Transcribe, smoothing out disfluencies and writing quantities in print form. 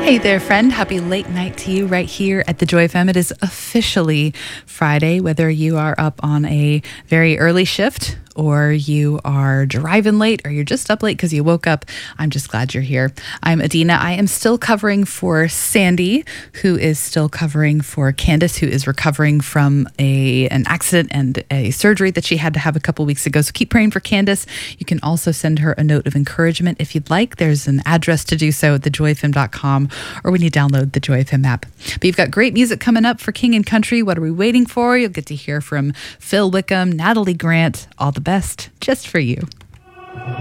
Hey there, friend. Happy late night to you right here at the Joy FM. It is officially Friday, whether you are up on a very early shift or you are driving late or you're just up late because you woke up. I'm just glad you're here. I'm Adina. I am still covering for Sandy, who is still covering for Candace, who is recovering from an accident and a surgery that she had to have a couple weeks ago. So keep praying for Candace. You can also send her a note of encouragement if you'd like. There's an address to do so at thejoyfm.com or when you download the Joy FM app. But you've got great music coming up for King and Country. What are we waiting for? You'll get to hear from Phil Wickham, Natalie Grant, all the best just for you.